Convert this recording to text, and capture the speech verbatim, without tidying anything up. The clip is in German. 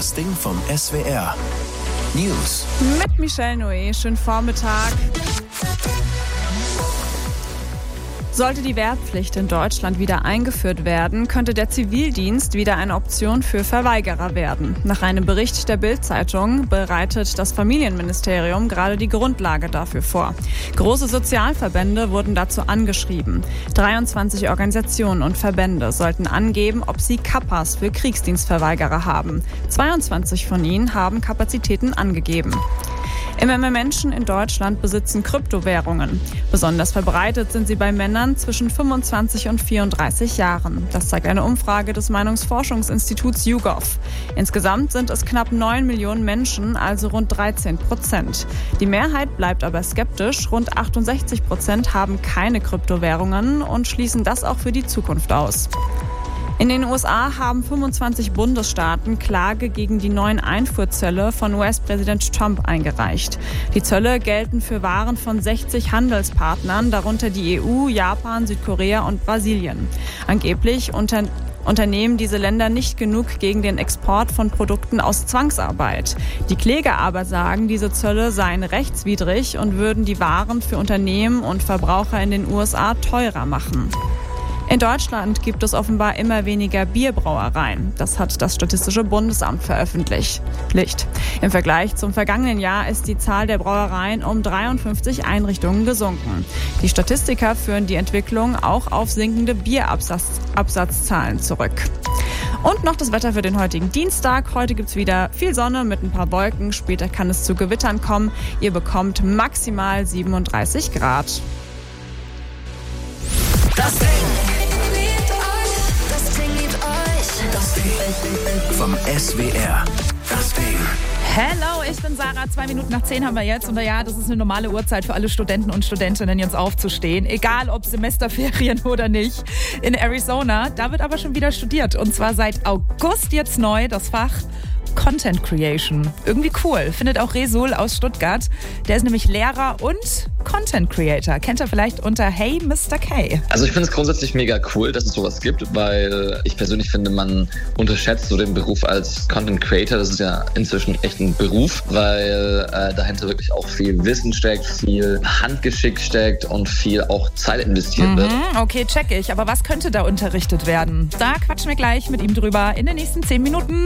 Das Ding vom S W R. News. Mit Michelle Noé. Schönen Vormittag. Sollte die Wehrpflicht in Deutschland wieder eingeführt werden, könnte der Zivildienst wieder eine Option für Verweigerer werden. Nach einem Bericht der Bild-Zeitung bereitet das Familienministerium gerade die Grundlage dafür vor. Große Sozialverbände wurden dazu angeschrieben. dreiundzwanzig Organisationen und Verbände sollten angeben, ob sie Kappas für Kriegsdienstverweigerer haben. zweiundzwanzig von ihnen haben Kapazitäten angegeben. Immer mehr Menschen in Deutschland besitzen Kryptowährungen. Besonders verbreitet sind sie bei Männern zwischen fünfundzwanzig und vierunddreißig Jahren. Das zeigt eine Umfrage des Meinungsforschungsinstituts YouGov. Insgesamt sind es knapp neun Millionen Menschen, also rund dreizehn Prozent. Die Mehrheit bleibt aber skeptisch. Rund achtundsechzig Prozent haben keine Kryptowährungen und schließen das auch für die Zukunft aus. In den U S A haben fünfundzwanzig Bundesstaaten Klage gegen die neuen Einfuhrzölle von U S-Präsident Trump eingereicht. Die Zölle gelten für Waren von sechzig Handelspartnern, darunter die E U, Japan, Südkorea und Brasilien. Angeblich unter unternehmen diese Länder nicht genug gegen den Export von Produkten aus Zwangsarbeit. Die Kläger aber sagen, diese Zölle seien rechtswidrig und würden die Waren für Unternehmen und Verbraucher in den U S A teurer machen. In Deutschland gibt es offenbar immer weniger Bierbrauereien. Das hat das Statistische Bundesamt veröffentlicht. Im Vergleich zum vergangenen Jahr ist die Zahl der Brauereien um dreiundfünfzig Einrichtungen gesunken. Die Statistiker führen die Entwicklung auch auf sinkende Bierabsatzzahlen zurück. Und noch das Wetter für den heutigen Dienstag. Heute gibt es wieder viel Sonne mit ein paar Wolken. Später kann es zu Gewittern kommen. Ihr bekommt maximal siebenunddreißig Grad. Das Ding. Das Ding liebt euch. Das Ding vom S W R. Das Ding. Hello, ich bin Sarah. Zwei Minuten nach zehn haben wir jetzt. Und ja, das ist eine normale Uhrzeit für alle Studenten und Studentinnen, jetzt aufzustehen. Egal, ob Semesterferien oder nicht. In Arizona, da wird aber schon wieder studiert. Und zwar seit August jetzt neu das Fach Content Creation. Irgendwie cool. Findet auch Resul aus Stuttgart. Der ist nämlich Lehrer und Content Creator. Kennt ihr vielleicht unter Hey Mister K. Also ich finde es grundsätzlich mega cool, dass es sowas gibt, weil ich persönlich finde, man unterschätzt so den Beruf als Content Creator. Das ist ja inzwischen echt ein Beruf, weil äh, dahinter wirklich auch viel Wissen steckt, viel Handgeschick steckt und viel auch Zeit investiert mhm, wird. Okay, check ich. Aber was könnte da unterrichtet werden? Da quatschen wir gleich mit ihm drüber in den nächsten zehn Minuten.